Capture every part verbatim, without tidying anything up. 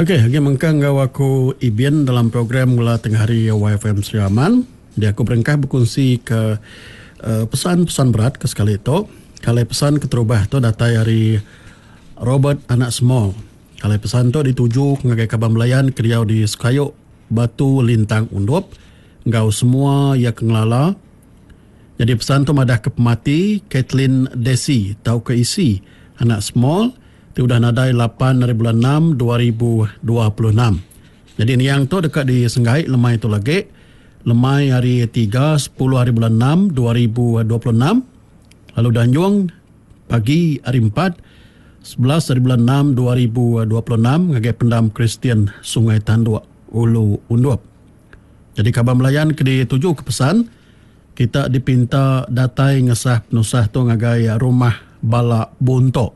Okey, lagi mengkang gaw aku Ibian dalam program Ngula Tengah Hari Y F M Sri Aman. Dia aku berengkah berkongsi ke uh, pesan-pesan berat ke sekali itu. Kalau pesan keterubah tu datai dari Robert anak small. Kalau pesan tu dituju ngagai Kabang Melayan kediau di Sukayuk Batu Lintang Undup. Ngau semua ia kengelala. Jadi pesan tu madah ke pemati Kathleen Desi tau ke isi anak small. Itu dah nadai lapan hari bulan enam dua ribu dua puluh enam. Jadi ni yang tu dekat di Senggai lemai tu lagi. Lemai hari tiga sepuluh hari bulan enam dua ribu dua puluh enam. Lalu Danjung pagi hari empat sebelas hari bulan enam dua ribu dua puluh enam ngagai pendam Kristian Sungai Tanduk Ulu Undup. Jadi Kabang Melayan ke dituju ke pesan kita dipinta datai ngesah penusah tu ngagai rumah Bala Bontok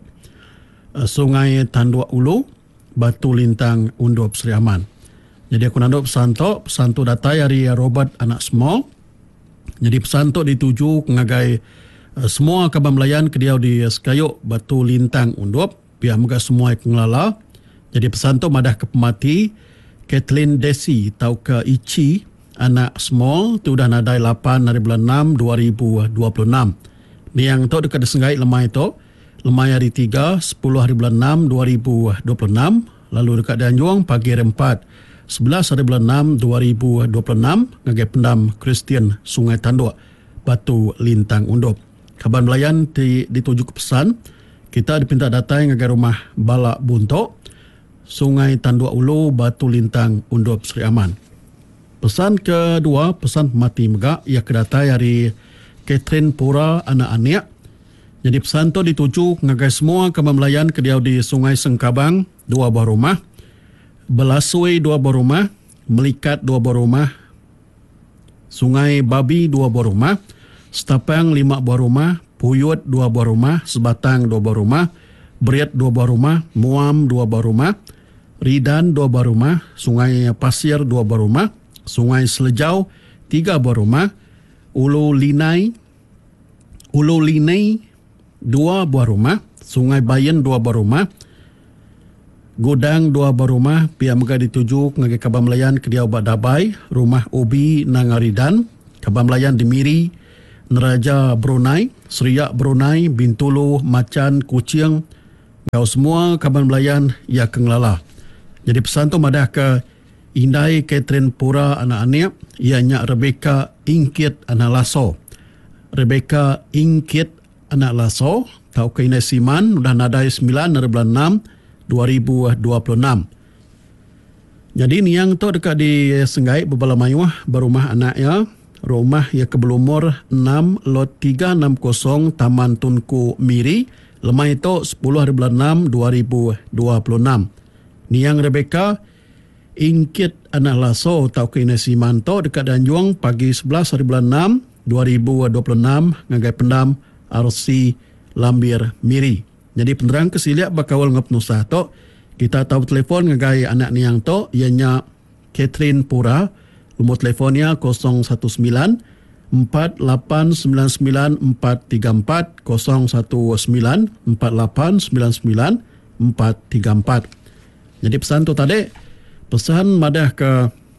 Sungai Tanduk Ulu, Batu Lintang Undup Sri Aman. Jadi aku nandu pesan tu, pesan tu datai dari Robert anak small. Jadi pesan tu dituju ngagai uh, semua Kabang Melayan kediau di Sukayuk Batu Lintang Undup, biar moga semua kengelala. Jadi pesan tu madah ke pemati Kathleen Desi tau ke Ichi anak small tu dah nadai lapan hari bulan enam dua ribu dua puluh enam. Ni yang tu dekat Senggai lemai tu. Lemai hari tiga, sepuluh hari bulan enam dua ribu dua puluh enam. Lalu dekat Danjung pagi hari empat, sebelas hari bulan enam dua ribu dua puluh enam. Ngagai pendam Kristian Sungai Tanduk Batu Lintang Undup. Kabang Melayan dituju ke pesan. Kita dipinta datai ngagai rumah Bala Bontok Sungai Tanduk Ulu Batu Lintang Undup Sri Aman. Pesan kedua, pesan pemati megak ia kedatai dari Catherine Pura anak Aniak. Jadi pesan tu dituju ngagai semua Kabang Melayan kediau di Sungai Sengkabang dua buah rumah, Belasui dua buah rumah, Melikat dua buah rumah, Sungai Babi dua buah rumah, Setapang lima buah rumah, Puyut dua buah rumah, Sebatang dua buah rumah, Beriat dua buah rumah, Muam dua buah rumah, Ridan dua buah rumah, Sungai Pasir dua buah rumah, Sungai Selejau tiga buah rumah, Ulu Linai Ulu Linai dua buah rumah, Sungai Bayan dua buah rumah, Gudang dua buah rumah, pihak mereka dituju ngagai Kabang Melayan kediau Badabai, rumah Ubi Nangaridan, Kabang Melayan di Miri, Neraja Brunei, Seriak Brunei, Bintulu, Macan, Kucing, kau semua Kabang Melayan ia kengelala. Jadi pesan tu madah ke Indai Catherine Pura anak Aniak, ianya Rebecca Ingkit anak Laso. Rebecca Ingkit anak Laso, tau ke Inai Siman, dah nadai sembilan hari bulan enam dua ribu dua puluh enam. Jadi ni yang tu dekat di Senggai Bebala Mayuah, berumah anaknya, rumah ia ke berumur enam lot tiga enam kosong Taman Tunku Miri, lemah itu sepuluh hari bulan enam dua ribu dua puluh enam. Ni yang Rebecca Ingkit anak Laso, tau ke Inai Siman tu dekat Danjung pagi sebelas hari bulan enam dua ribu dua puluh enam ngagai pendam R C Lambir Miri. Jadi penerang kesiliak bakawal ngap nusah tu. Kita tahu telefon ngagai anak ni yang tu. Ianya Catherine Pura. Nombor telefonnya kosong satu sembilan empat lapan sembilan sembilan empat tiga empat kosong satu sembilan empat lapan sembilan sembilan empat tiga empat. Jadi pesan tu tadi. Pesan madah ke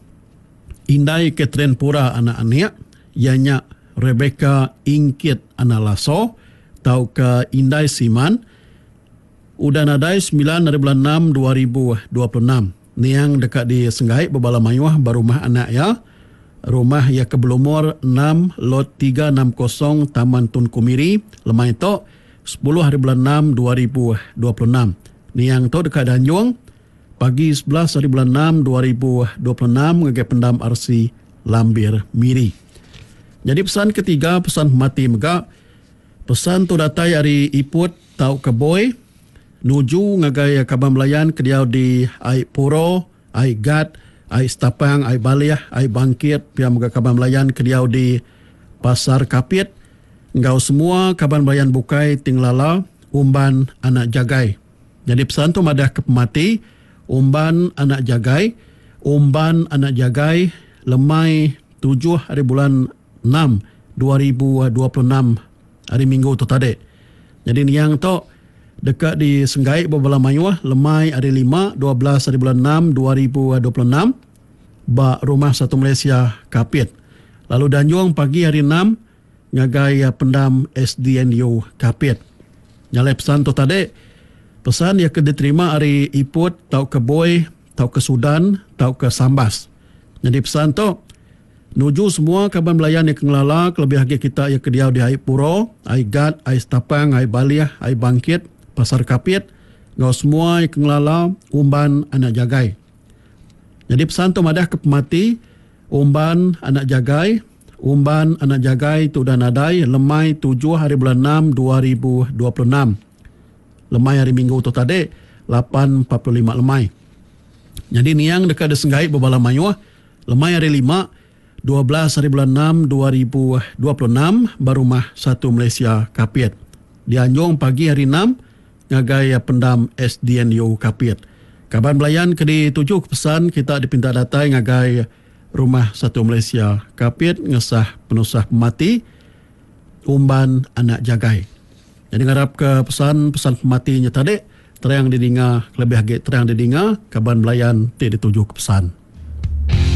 Indai Catherine Pura anak Aniak. Ianya Rebecca Ingkit anak Laso, tau ke Indai Siman, udah nadai sembilan hari bulan enam dua ribu dua puluh enam. Ni yang dekat di Senggai Bebala Mayuah, berumah anak ya. Rumah ia ke berumur enam lot tiga enam kosong Taman Tunku Miri, lemah itu sepuluh hari bulan enam dua ribu dua puluh enam. Ni yang tu dekat Danjung, pagi sebelas hari bulan enam dua ribu dua puluh enam ngagai pendam R C Lambir Miri. Jadi pesan ketiga, pesan mati megak. Pesan tu datai dari Iput tau ke Boy, nuju ngagai Kabang Melayan kediau di Ai Puro, Ai Gat, Ai Setapang, Ai Baliah, Ai Bangkit, pihak moga Kabang Melayan kediau di Pasar Kapit. Engkau semua Kabang Melayan Bukai Tinglala, Umban Anak Jagai. Jadi pesan tu madah ke pemati, Umban Anak Jagai, Umban Anak Jagai, lemai tujuh hari bulan enam dua ribu dua puluh enam, hari Minggu tu tadi. Jadi ni yang tu dekat di Senggai Babala Mayuah, lemai hari lima, dua belas hari bulan enam, dua ribu dua puluh enam, ba Rumah Satu Malaysia Kapit. Lalu Danjung pagi hari enam, ngagai pendam S D N U Kapit. Nyalai pesan tu tadi, pesan yang diterima hari Iput, tau ke Boy, tau ke Sudan, tau ke Sambas. Jadi pesan tu, nuju semua kaban belayan yang kengelala, kelebih lagi kita yang kediau di Ai Puro, Ai Gad, Ai Setapang, Ai Baliah, Ai Bangkit, Pasar Kapit, ngau semua yang kengelala, umban anak jagai. Jadi pesan tu madah ke pemati, umban anak jagai, umban anak jagai tu dah nadai, lemai tujuh hari bulan enam, dua ribu dua puluh enam. Lemai hari Minggu tu tadi, lapan empat puluh lima lemai. Jadi niang dekat Senggai Babala Mayuah, lemai hari lima, dua belas hari bulan enam, dua ribu dua puluh enam, Barumah Satu Malaysia Kapit. Di Anjung pagi hari enam, ngagai pendam S D N U Kapit. Kaban belayan ke di tujuh pesan kita dipinta datai ngagai Rumah Satu Malaysia Kapit ngesah penusah pemati umban anak jagai. Jadi ngarap ke pesan-pesan pematinya tadi terang didinga lebih lagi terang didinga kaban belayan ti dituju ke pesan.